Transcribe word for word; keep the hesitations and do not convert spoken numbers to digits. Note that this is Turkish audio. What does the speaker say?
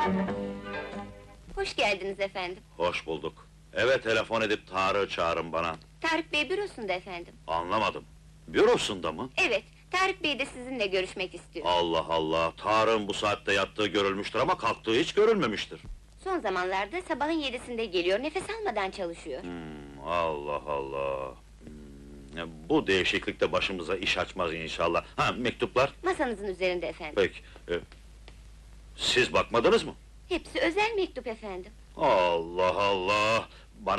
Hoş geldiniz efendim. Hoş bulduk. Evet, telefon edip Tarık'ı çağırın bana. Tarık Bey bürosunda efendim. Anlamadım. Bürosunda mı? Evet, Tarık Bey de sizinle görüşmek istiyor. Allah Allah, Tarık'ın bu saatte yattığı görülmüştür ama kalktığı hiç görülmemiştir. Son zamanlarda sabahın yedisinde geliyor, nefes almadan çalışıyor. Hmm, Allah Allah! Hmm, ya bu değişiklik de başımıza iş açmaz inşallah. Ha, mektuplar? Masanızın üzerinde efendim. Peki. e, siz bakmadınız mı? Hepsi özel mektup efendim. Allah Allah!